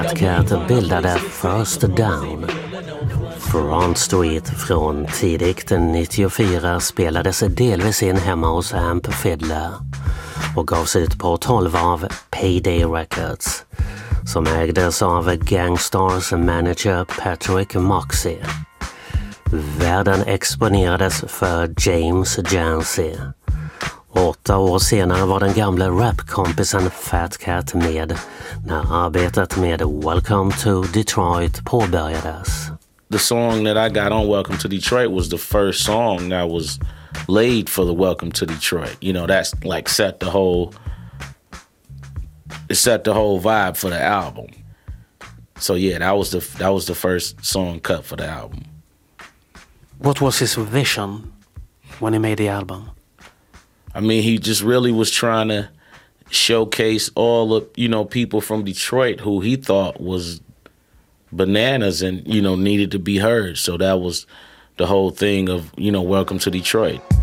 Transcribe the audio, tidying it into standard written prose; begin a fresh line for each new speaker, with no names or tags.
Fat Cat bildade First Down. Front Street från tidigt 94 spelades delvis in hemma hos Amp Fiddler och gavs ut på 12 av Payday Records som ägdes av Gangstars manager Patrick Moxey. Världen exponerades för James Jancy. 8 år senare var den gamla rapkompisen Fat Cat med när arbetet med Welcome to Detroit påbörjades.
The song that I got on Welcome to Detroit was the first song that was laid for the Welcome to Detroit. You know, that's like set the whole vibe for the album. So yeah, that was the first song cut for the album.
What was his vision when he made the album?
I mean, he just really was trying to showcase all of, people from Detroit who he thought was bananas and, needed to be heard. So that was the whole thing of, Welcome to Detroit.